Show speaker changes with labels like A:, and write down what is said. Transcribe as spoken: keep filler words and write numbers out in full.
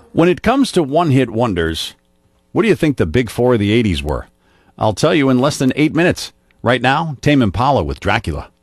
A: When it comes to one-hit wonders, what do you think the big four of the eighties were? I'll tell you in less than eight minutes. Right now, Tame Impala with Dracula.